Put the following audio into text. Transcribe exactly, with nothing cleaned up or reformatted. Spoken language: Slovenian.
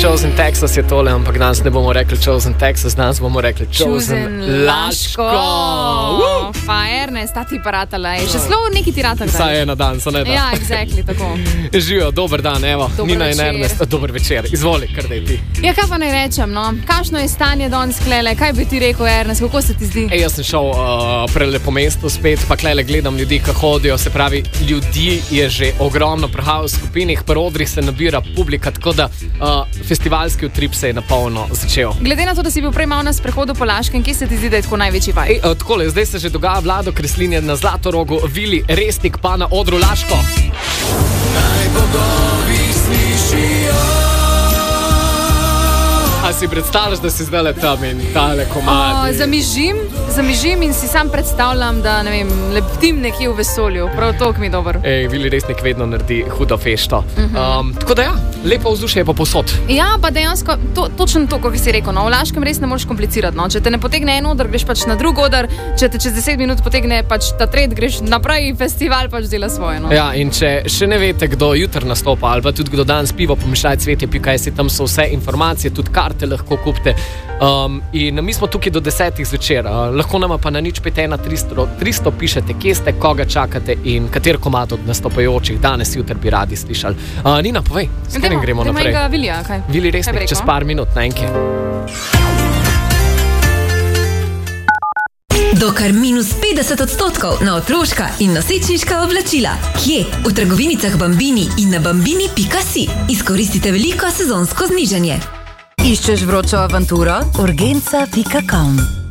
Chosen Texas je tole, ampak danes ne bomo rekli Chosen Texas, danes bomo rekli Chosen Laško. Fajer, ne, sta ti paratala. Še slovo neki ti rata kdaj. Saj ena dan, so ne da. Ja, exactly, tako. Živijo, dober dan, evo. Dober Nina in večer. Ernest, dober večer. Izvoli, kar daj ti. Ja, kaj pa naj rečem, no? Kakšno je stanje danes klele? Kaj bi ti rekel, Ernest? Kako se ti zdi? Ej, jaz sem šel uh, prelepo mesto spet, pa klele gledam ljudi, ki hodijo, se pravi, ljudi je že ogromno, prihajajo v skupinih, pri odrih se nabira publika, tako da uh, festivalski utrip se je napolno začel. Glede na to, da si bil prej malo na sprehodu po Laškem, kje se ti zdi, da je tako največji vaj? Ej, uh, takole, zdaj se že dogaja Vlado Kreslin je na Zlatorogu, Vili Resnik pa na odru Laško. Naj bogovi slišijo. A si predstavljaš, da si zdaj tam in tale komadi? O, zamižim, zamižim in si sam predstavljam, da ne vem, leptim nekje v vesolju. Prav toliko mi je dober. Ej, Vili Resnik vedno naredi hudo fešto. Um, tako da ja, lepo vzdušje je pa posod. Ja, pa dejansko, to, točno to, kot si rekel, no, v Laškem res ne moreš komplicirati. No. Če te ne potegne en odr, greš pač na drug odr, če te čez deset minut potegne pač ta tret, greš naprej, festival pač dela svoje. No. Ja, in če še ne veste, kdo jutri nastopa, ali pa tudi kdo danes pivo pomešaj cvetje, pika si, tam so vse informacije, tudi karte lahko kupite. Um, in mi smo tukaj do desetih zvečer. Uh, lahko nama pa na nič pet ena tristo, tristo pišete, kje ste, koga čakate in kater komad od nastopajočih danes jutri bi radi slišali. Uh, Nina, povej, s katerim gremo naprej? Vilija, kaj? Vili Resnik, čez par minut, naenkje. Do kar minus petdeset odstotkov na otroška in nosečniška oblačila. Kje? V trgovinicah Bambini in na bambini pika si. Izkoristite veliko sezonsko znižanje. Iščeš vročo avanturo? urgenca pika com